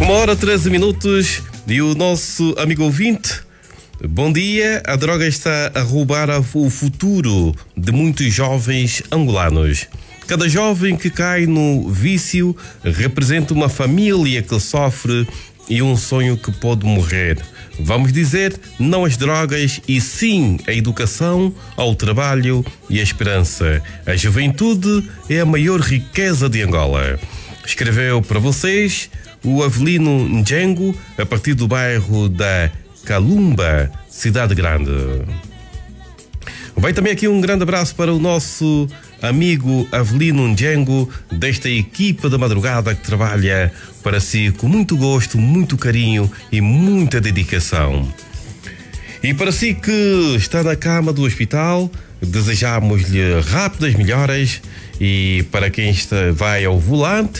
1h13 e o nosso amigo ouvinte. Bom dia. A droga está a roubar o futuro de muitos jovens angolanos. Cada jovem que cai no vício representa uma família que sofre e um sonho que pode morrer. Vamos dizer não às drogas e sim à educação, ao trabalho e à esperança. A juventude é a maior riqueza de Angola. Escreveu para vocês o Avelino Njengo, a partir do bairro da Calumba, Cidade Grande. Vai também aqui um grande abraço para o nosso amigo Avelino Njengo, desta equipa da madrugada que trabalha para si com muito gosto, muito carinho e muita dedicação. E para si que está na cama do hospital, desejamos-lhe rápidas melhoras, e para quem vai ao volante,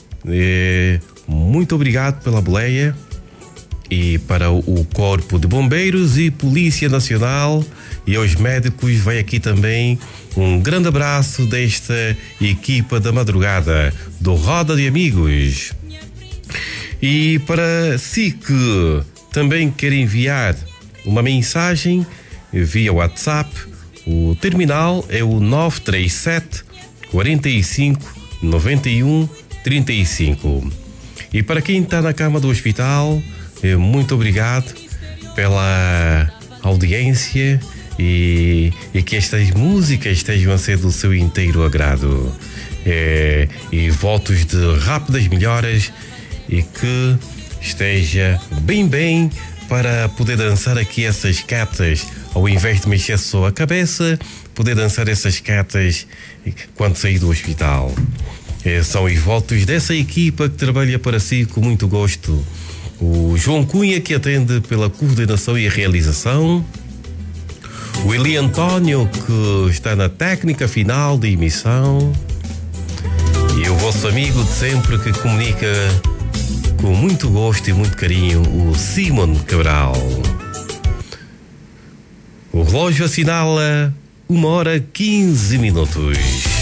muito obrigado pela boleia. E para o Corpo de Bombeiros e Polícia Nacional e aos médicos, vai aqui também um grande abraço desta equipa da madrugada do Roda de Amigos. E para si que também quer enviar uma mensagem via WhatsApp, o terminal é o 937 45 91 35. E para quem está na cama do hospital, muito obrigado pela audiência e que estas músicas estejam a ser do seu inteiro agrado. E votos de rápidas melhoras e que esteja bem para poder dançar aqui essas catas, ao invés de mexer só a cabeça, poder dançar essas catas quando sair do hospital. São os votos dessa equipa que trabalha para si com muito gosto. O João Cunha, que atende pela coordenação e realização, o Eli António, que está na técnica final de emissão, e o vosso amigo de sempre que comunica com muito gosto e muito carinho, o Simon Cabral. O relógio assinala 1h15.